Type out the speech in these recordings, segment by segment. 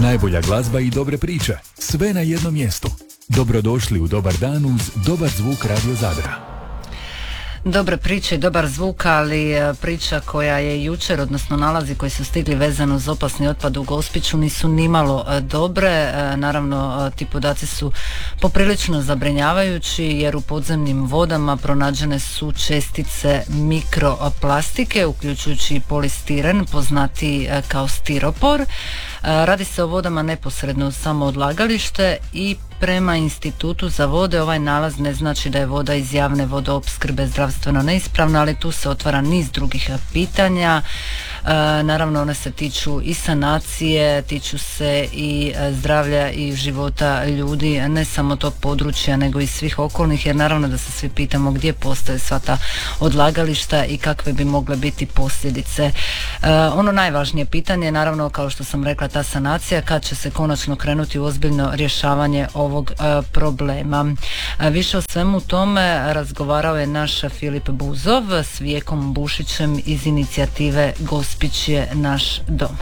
Najbolja glazba i dobre priče, sve na jednom mjestu. Dobrodošli u Dobar dan uz Dobar zvuk Radio Zadra. Dobre priče i dobar zvuk, ali priča koja je jučer, odnosno nalazi koji su stigli vezano uz opasni otpad u Gospiću nisu nimalo dobre. Naravno, ti podaci su poprilično zabrinjavajući jer u podzemnim vodama pronađene su čestice mikroplastike, uključujući i polistiren, poznati kao stiropor. Radi se o vodama neposredno uz samo odlagalište i prema Institutu za vode ovaj nalaz ne znači da je voda iz javne vodoopskrbe zdravstveno neispravna, ali tu se otvara niz drugih pitanja. Naravno, one se tiču i sanacije, tiču se i zdravlja i života ljudi, ne samo tog područja nego i svih okolnih, jer naravno da se svi pitamo gdje postoje sva ta odlagališta i kakve bi mogle biti posljedice. Ono najvažnije pitanje je naravno, kao što sam rekla, ta sanacija, kad će se konačno krenuti u ozbiljno rješavanje ovog problema. Više o svemu tome razgovarao je naš Filip Buzov s Vijekom Bušićem iz inicijative Gospić je naš dom.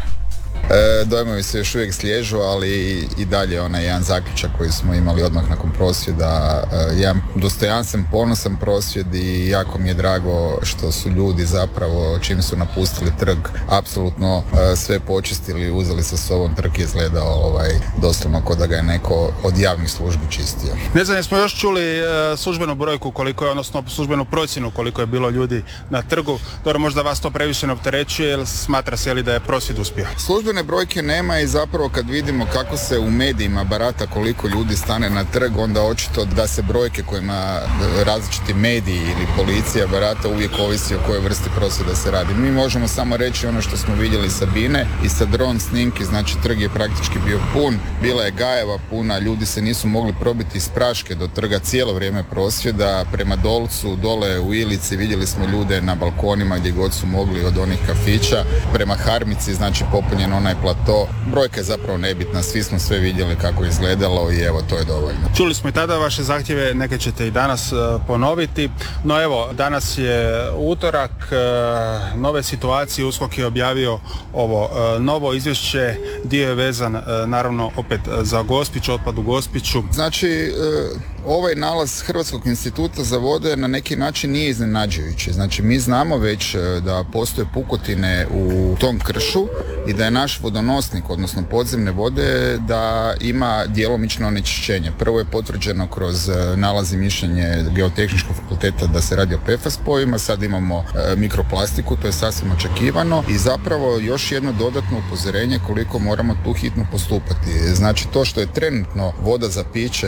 Dojmovi se još uvijek sliježu, ali i dalje onaj jedan zaključak koji smo imali odmah nakon prosvjeda, jedan dostojanstven, ponosan prosvjed i jako mi je drago što su ljudi zapravo čim su napustili trg apsolutno sve počistili, uzeli sa sobom. Trg je izgledao doslovno kao da ga je neko od javnih službi čistio. Ne znam, smo još čuli službenu brojku koliko je, odnosno službenu procjenu koliko je bilo ljudi na trgu. Dobro, možda vas to previše ne opterećuje, jer smatra se li da je prosvjed uspio? Službene brojke nema i zapravo kad vidimo kako se u medijima barata koliko ljudi stane na trg, onda očito da se brojke kojima različiti mediji ili policija barata uvijek ovisi o kojoj vrsti prosvjeda se radi. Mi možemo samo reći ono što smo vidjeli sa bine i sa dron snimki, znači trg je praktički bio pun, bila je gajeva puna, ljudi se nisu mogli probiti iz Praške do trga cijelo vrijeme prosvjeda, prema Dolcu, dole u Ilici vidjeli smo ljude na balkonima gdje god su mogli od onih kafića, prema Harmici, znači popunjen onaj plato. Brojka je zapravo nebitna, svi smo sve vidjeli kako je izgledalo i evo, to je dovoljno. Čuli smo i tada vaše zahtjeve, neke ćete i danas ponoviti, no evo, danas je utorak, nove situacije, USKOK je objavio ovo novo izvješće, dio je vezan naravno opet za Gospić, otpad u Gospiću. Znači, ovaj nalaz Hrvatskog instituta za vode na neki način nije iznenađujući. Znači, mi znamo već da postoje pukotine u tom kršu i da je naš vodonosnik, odnosno podzemne vode, da ima djelomično onečišćenje. Prvo je potvrđeno kroz nalaz i mišljenje Geotehničkog fakulteta da se radi o PFAS spojevima, sad imamo mikroplastiku, to je sasvim očekivano i zapravo još jedno dodatno upozorenje koliko moramo tu hitno postupati. Znači, to što je trenutno voda za piće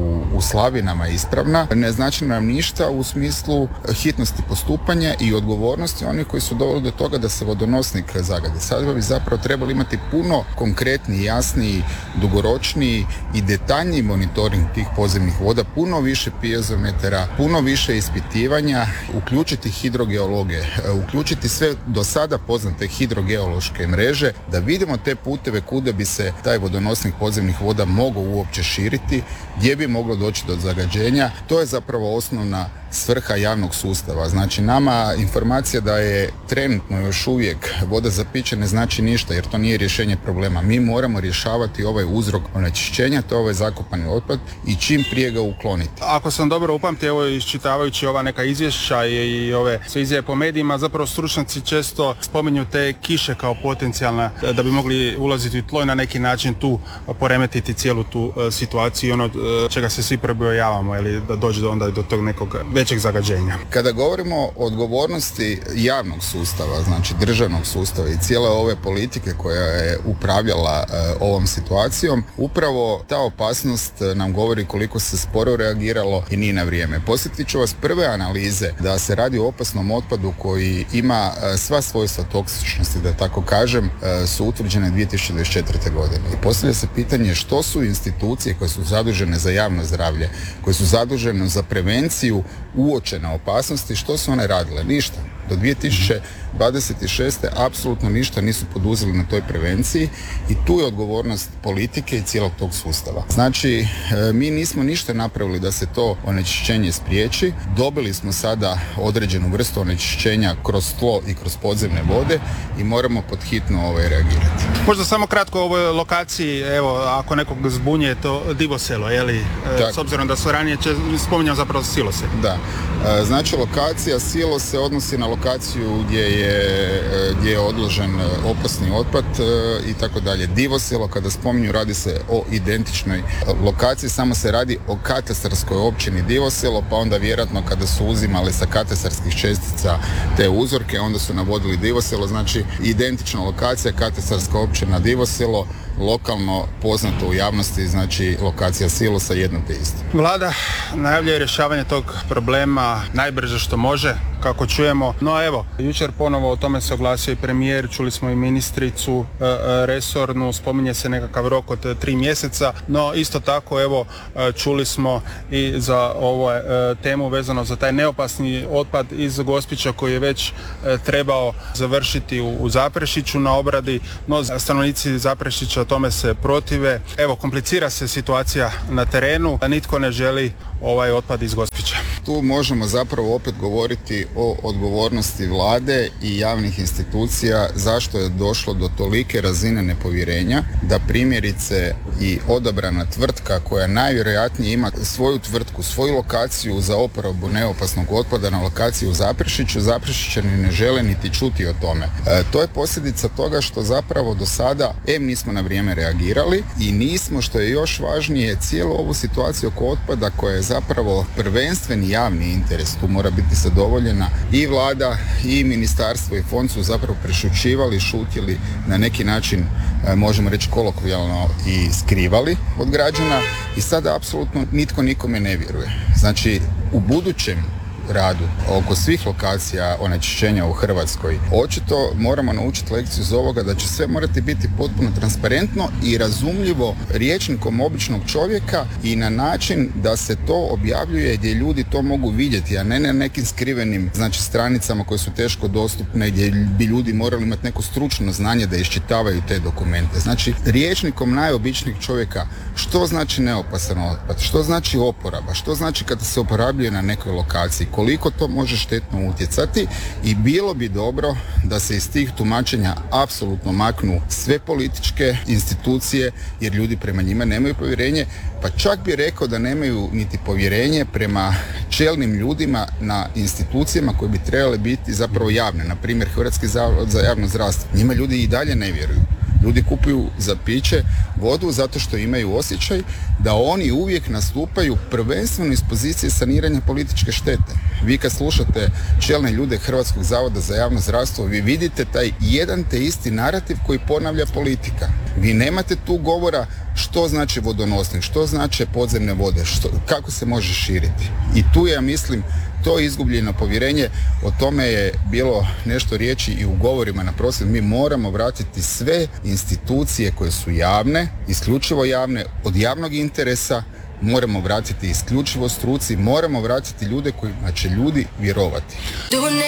u slavinama ispravna, ne znači nam ništa u smislu hitnosti postupanja i odgovornosti onih koji su doveli do toga da se vodonosnik zagadi. Sad bi zapravo trebali imati puno konkretniji, jasniji, dugoročniji i detaljniji monitoring tih podzemnih voda, puno više piezometara, puno više ispitivanja, uključiti hidrogeologe, uključiti sve do sada poznate hidrogeološke mreže, da vidimo te puteve kuda bi se taj vodonosnik podzemnih voda mogao uopće širiti, gdje bi moglo doći do zagađenja. To je zapravo osnovna svrha javnog sustava. Znači, nama informacija da je trenutno još uvijek voda za piće ne znači ništa, jer to nije rješenje problema. Mi moramo rješavati ovaj uzrok onečišćenja, to je ovaj zakopani otpad i čim prije ga ukloniti. Ako sam dobro upamtio, evo iščitavajući ova neka izvješća i ove sve izjave po medijima, zapravo stručnjaci često spominju te kiše kao potencijalna da bi mogli ulaziti u tlo i na neki način tu poremetiti cijelu tu situaciju i ono čega se svi prebojavamo, ili da dođe onda do tog nekog većeg zagađenja. Kada govorimo o odgovornosti javnog sustava, znači državnog sustava i cijele ove politike koja je upravljala ovom situacijom, upravo ta opasnost nam govori koliko se sporo reagiralo i nije na vrijeme. Posjetit ću vas prve analize da se radi o opasnom otpadu koji ima sva svojstva toksičnosti, da tako kažem, su utvrđene 2024. godine. I postavlja se pitanje što su institucije koje su zadužene za javno zdravlje, koje su zadužene za prevenciju uočene opasnosti, što su one radile? Ništa. Do 2026. apsolutno ništa nisu poduzeli na toj prevenciji i tu je odgovornost politike i cijelog tog sustava. Znači, mi nismo ništa napravili da se to onečišćenje spriječi. Dobili smo sada određenu vrstu onečišćenja kroz tlo i kroz podzemne vode i moramo pod hitno reagirati. Možda samo kratko o ovoj lokaciji, evo, ako nekog zbunje, to Divoselo, je li? S obzirom da su ranije spominjao zapravo silose. Da. Znači, lokacija silo se odnosi na lokaciju gdje je odložen opasni otpad i tako dalje. Divoselo, kada spominju, radi se o identičnoj lokaciji, samo se radi o katastarskoj općini Divoselo, pa onda vjerojatno kada su uzimali sa katastarskih čestica te uzorke, onda su navodili Divoselo, znači identična lokacija, katastarska općina Divoselo, lokalno poznato u javnosti, znači lokacija silosa jedno te isto. Vlada najavljuje rješavanje tog problema najbrže što može, kako čujemo. No evo, jučer ponovo o tome se oglasio i premijer, čuli smo i ministricu resornu, spominje se nekakav rok od 3 mjeseca, no isto tako evo čuli smo i za ovu temu vezano za taj neopasni otpad iz Gospića koji je već trebao završiti u Zaprešiću na obradi, no stanovnici Zaprešića tome se protive. Evo, komplicira se situacija na terenu, a nitko ne želi ovaj otpad iz Gospića. Tu možemo zapravo opet govoriti o odgovornosti vlade i javnih institucija zašto je došlo do tolike razine nepovjerenja da primjerice i odabrana tvrtka koja najvjerojatnije ima svoju tvrtku, svoju lokaciju za oporabu neopasnog otpada na lokaciji u Zaprešiću, Zaprešićani ne žele niti čuti o tome. To je posljedica toga što zapravo do sada nismo na vrijeme reagirali i nismo, što je još važnije, cijelu ovu situaciju oko otpada koja je zapravo prvenstveni javni interes, tu mora biti zadovoljena i vlada i ministarstvo i fond su zapravo prešućivali, šutjeli, na neki način možemo reći kolokvijalno i skrivali od građana i sada apsolutno nitko nikome ne vjeruje. Znači, u budućem radu oko svih lokacija onečišćenja u Hrvatskoj očito moramo naučiti lekciju iz ovoga da će sve morati biti potpuno transparentno i razumljivo rječnikom običnog čovjeka i na način da se to objavljuje gdje ljudi to mogu vidjeti, a ne na nekim skrivenim stranicama koje su teško dostupne gdje bi ljudi morali imati neko stručno znanje da iščitavaju te dokumente. Znači, rječnikom najobičnijeg čovjeka što znači neopasan otpad, što znači oporaba, što znači kada se uporabljuje na nekoj lokaciji, koliko to može štetno utjecati i bilo bi dobro da se iz tih tumačenja apsolutno maknu sve političke institucije jer ljudi prema njima nemaju povjerenje, pa čak bi rekao da nemaju niti povjerenje prema čelnim ljudima na institucijama koje bi trebale biti zapravo javne, na primjer Hrvatski zavod za javno zdravstvo. Njima ljudi i dalje ne vjeruju. Ljudi kupuju za piće vodu zato što imaju osjećaj da oni uvijek nastupaju prvenstveno iz pozicije saniranja političke štete. Vi kad slušate čelne ljude Hrvatskog zavoda za javno zdravstvo, vi vidite taj jedan te isti narativ koji ponavlja politika. Vi nemate tu govora što znači vodonosnik, što znači podzemne vode, kako se može širiti. I tu ja mislim to izgubljeno povjerenje, o tome je bilo nešto riječi i u govorima na prosvjedu. Mi moramo vratiti sve institucije koje su javne, isključivo javne, od javnog interesa, moramo vratiti isključivo struci, moramo vratiti ljude kojima će ljudi vjerovati.